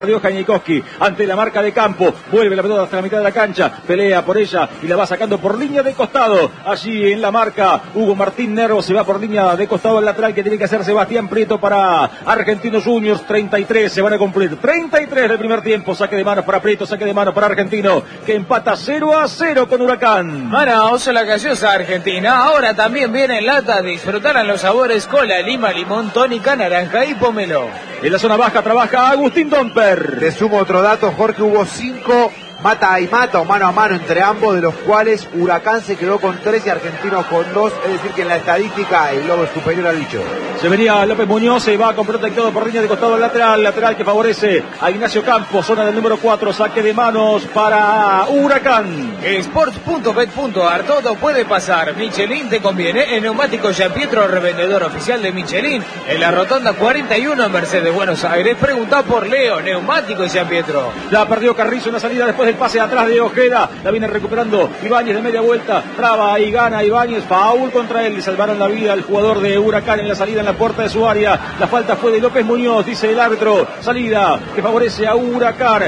Janikowski ante la marca de campo, vuelve la pelota hasta la mitad de la cancha, pelea por ella y la va sacando por línea de costado. Allí en la marca Hugo Martín Nervo, se va por línea de costado al lateral que tiene que hacer Sebastián Prieto para Argentinos Juniors. 33 se van a cumplir, 33 del primer tiempo. Saque de mano para Prieto, saque de mano para Argentino, que empata 0-0 con Huracán. Manaos, la gaseosa argentina, ahora también viene en lata. Disfrutarán los sabores cola, lima, limón, tónica, naranja y pomelo. En la zona baja trabaja Agustín Domper. Te sumo otro dato, Jorge, hubo 5 mata y mata o mano a mano entre ambos, de los cuales Huracán se quedó con 3 y Argentinos con 2, es decir que en la estadística el lobo es superior al bicho. Se venía López Muñoz, se va con pelota y todo por línea de costado al lateral que favorece a Ignacio Campos, zona del número 4, saque de manos para Huracán. Sports.bet.ar, todo puede pasar. Michelin te conviene. En Neumáticos Gianpietro, revendedor oficial de Michelin, en la Rotonda 41 en Mercedes, Buenos Aires. Pregunta por Leo, Neumáticos Gianpietro. La perdió Carrizo en la salida después del pase atrás de Ojeda, la viene recuperando Ibáñez de media vuelta, traba y gana Ibáñez, foul contra él, le salvaron la vida al jugador de Huracán en la salida en la puerta de su área. La falta fue de López Muñoz, dice el árbitro, salida que favorece a Huracán.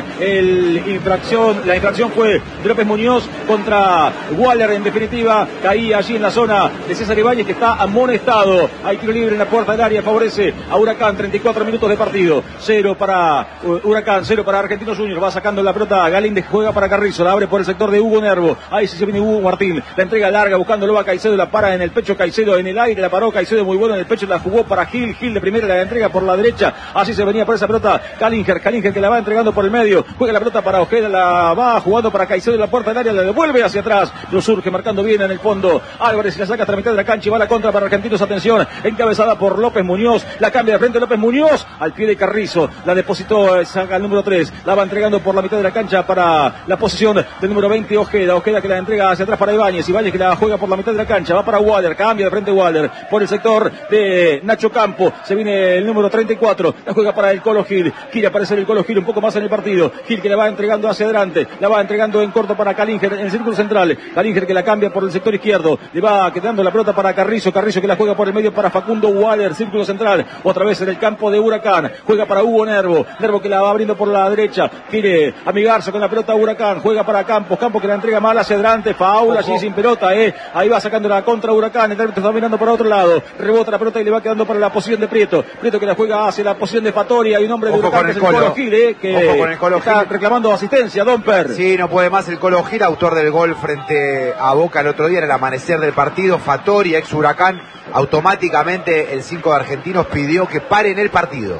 La infracción fue de López Muñoz contra Waller, en definitiva caía allí en la zona de César Ibáñez, que está amonestado. Hay tiro libre en la puerta del área, favorece a Huracán. 34 minutos de partido, 0 para Huracán, 0 para Argentinos Juniors. Va sacando la pelota Galíndez, juega para Carrizo, la abre por el sector de Hugo Nervo. Ahí sí se viene Hugo Martín, la entrega larga buscándolo a Caicedo, la para en el pecho Caicedo, en el aire la paró Caicedo, muy bueno en el pecho, la jugó para Gil de primera, la entrega por la derecha. Así se venía por esa pelota Calinger que la va entregando por el medio, juega la pelota para Ojeda, la va jugando para Caicedo en la puerta del área, la devuelve hacia atrás, lo surge marcando bien en el fondo Álvarez y la saca hasta la mitad de la cancha y va a la contra para Argentinos. Atención, encabezada por López Muñoz, la cambia de frente López Muñoz al pie de Carrizo, la depositó, saca el número 3, la va entregando por la mitad de la cancha para la posición del número 20 Ojeda que la entrega hacia atrás para Ibáñez que la juega por la mitad de la cancha, va para Waller, cambia de frente Waller por el sector de Nacho Campo, se viene el número 34, la juega para el Colo Gil, quiere aparecer el Colo Gil un poco más en el partido, Gil que la va entregando hacia adelante, la va entregando en corto para Calinger en el círculo central, Calinger que la cambia por el sector izquierdo, le va quedando la pelota para Carrizo que la juega por el medio para Facundo Waller, círculo central, otra vez en el campo de Huracán, juega para Hugo Nervo que la va abriendo por la derecha, quiere amigarse con la pelota Huracán, juega para Campos que la entrega mal hacia adelante, faula allí sin pelota, ahí va sacando la contra Huracán, el árbitro está mirando para otro lado, rebota la pelota y le va quedando para la posición de Prieto que la juega hacia la posición de Fattori, hay un hombre de Huracán que es el Colo Gil, que está reclamando asistencia, Domper. Sí, no puede más el Colo Gil, autor del gol frente a Boca el otro día en el amanecer del partido. Fattori, ex Huracán, automáticamente el 5 de Argentinos pidió que paren el partido.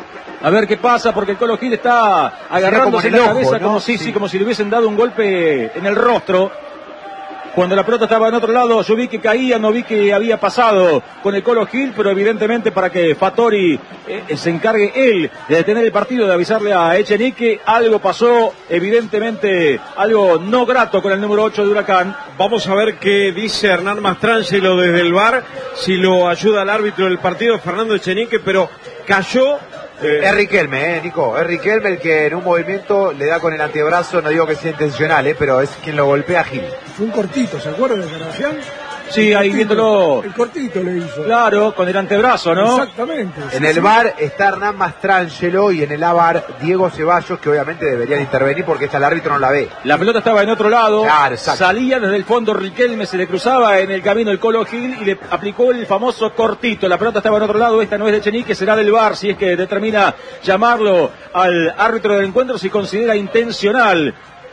A ver qué pasa, porque el Colo Gil está agarrándose la cabeza, ¿no? Como si le hubiesen dado un golpe en el rostro. Cuando la pelota estaba en otro lado, yo vi que caía, no vi que había pasado con el Colo Gil, pero evidentemente para que Fattori se encargue él de detener el partido, de avisarle a Echenique, algo pasó, evidentemente algo no grato con el número 8 de Huracán. Vamos a ver qué dice Hernán Mastrangelo desde el VAR, si lo ayuda el árbitro del partido, Fernando Echenique, pero cayó. Es Riquelme, Nico, es Riquelme el que en un movimiento le da con el antebrazo, no digo que sea intencional, pero es quien lo golpea a Gil. Fue un cortito, ¿se acuerdan de Caracián? Sí, ahí viéndolo. El cortito le hizo. Claro, con el antebrazo, ¿no? Exactamente. En el VAR está Hernán Mastrangelo y en el AVAR Diego Ceballos, que obviamente deberían intervenir porque el árbitro no la ve. La pelota estaba en otro lado, claro, salía desde el fondo Riquelme, se le cruzaba en el camino el Colo Gil y le aplicó el famoso cortito. La pelota estaba en otro lado, esta no es de Echenique, será del VAR, si es que determina llamarlo al árbitro del encuentro, si considera intencional.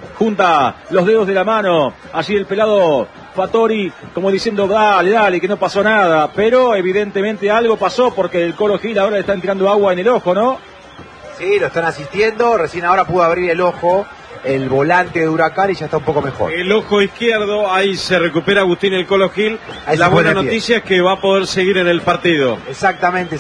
Junta los dedos de la mano, allí el pelado Fattori como diciendo dale, que no pasó nada, pero evidentemente algo pasó porque el Colo Gil ahora le están tirando agua en el ojo, ¿no? Sí, lo están asistiendo, recién ahora pudo abrir el ojo el volante de Huracán y ya está un poco mejor. El ojo izquierdo, ahí se recupera Agustín el Colo Gil. La buena noticia es que va a poder seguir en el partido. Exactamente.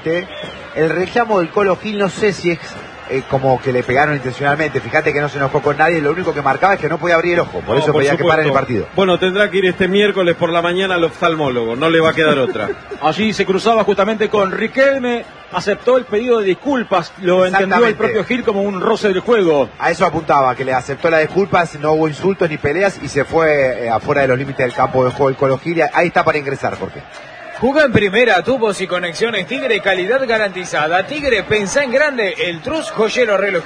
El reclamo del Colo Gil no sé si es como que le pegaron intencionalmente, fíjate que no se enojó con nadie, lo único que marcaba es que no podía abrir el ojo, por eso pedía que paren el partido. Bueno, tendrá que ir este miércoles por la mañana al oftalmólogo, no le va a quedar otra. Allí se cruzaba justamente con Riquelme, aceptó el pedido de disculpas, lo entendió el propio Gil como un roce del juego. A eso apuntaba, que le aceptó las disculpas, no hubo insultos ni peleas y se fue afuera de los límites del campo de juego el Colo Gil. Ahí está para ingresar, Jorge. Jugá en primera, tubos y conexiones Tigre, calidad garantizada. Tigre, pensá en grande, el Trus Joyero Reloj.